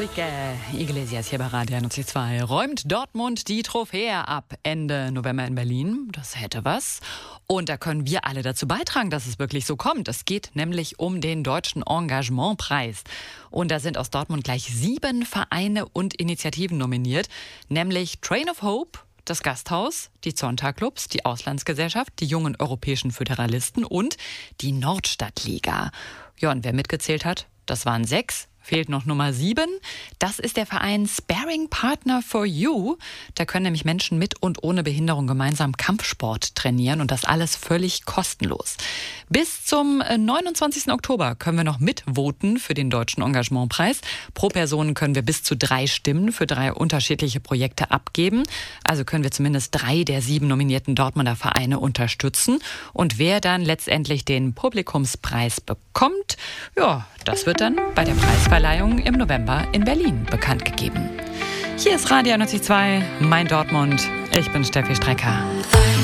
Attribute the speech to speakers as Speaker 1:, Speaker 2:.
Speaker 1: Enrique Iglesias hier bei Radio 92 räumt Dortmund die Trophäe ab. Ende November in Berlin. Das hätte was. Und da können wir alle dazu beitragen, dass es wirklich so kommt. Es geht nämlich um den Deutschen Engagementpreis. Und da sind aus Dortmund gleich 7 Vereine und Initiativen nominiert. Nämlich Train of Hope, das Gasthaus, die Zonta-Clubs, die Auslandsgesellschaft, die Jungen Europäischen Föderalisten und die Nordstadtliga. Ja, und wer mitgezählt hat, das waren 6. Fehlt noch Nummer 7. Das ist der Verein Sparring Partner for You. Da können nämlich Menschen mit und ohne Behinderung gemeinsam Kampfsport trainieren und das alles völlig kostenlos. Bis zum 29. Oktober können wir noch mitvoten für den Deutschen Engagementpreis. Pro Person können wir bis zu 3 Stimmen für 3 unterschiedliche Projekte abgeben. Also können wir zumindest 3 der 7 nominierten Dortmunder Vereine unterstützen. Und wer dann letztendlich den Publikumspreis bekommt, ja, das wird dann bei der Preisverleihung im November in Berlin bekannt gegeben. Hier ist Radio 92, mein Dortmund. Ich bin Steffi Strecker.